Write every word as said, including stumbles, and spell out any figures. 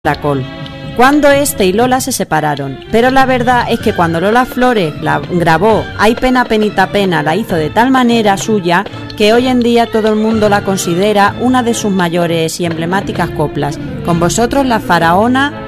Caracol, cuando este y Lola se separaron, pero la verdad es que cuando Lola Flores la grabó Ay pena penita pena, la hizo de tal manera suya que hoy en día todo el mundo la considera una de sus mayores y emblemáticas coplas. Con vosotros la faraona